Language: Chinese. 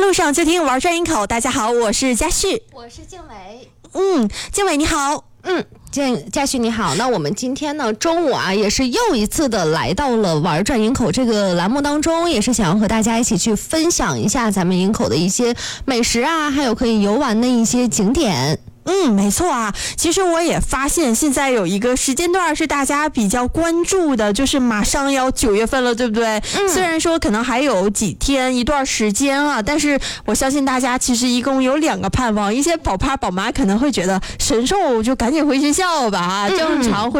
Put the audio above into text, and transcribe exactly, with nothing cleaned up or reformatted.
路上就听玩转音口。大家好，我是嘉旭， 我是静伟。 嗯，静伟你好。 嗯，建嘉旭你好。那我们今天呢，中午啊，也是又一次的来到了玩转营口这个栏目当中，也是想要和大家一起去分享一下咱们营口的一些美食啊，还有可以游玩的一些景点。 嗯，没错啊。其实我也发现，现在有一个时间段是大家比较关注的，就是马上要九月份了，对不对？嗯。虽然说可能还有几天一段时间啊，但是我相信大家其实一共有两个盼望。一些宝爸宝妈可能会觉得神兽就赶紧回学校吧，正常回。